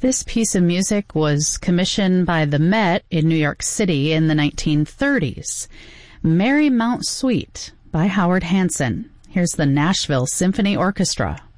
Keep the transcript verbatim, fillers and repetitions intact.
This piece of music was commissioned by the Met in New York City in the nineteen thirties. Marymount Suite by Howard Hanson. Here's the Nashville Symphony Orchestra.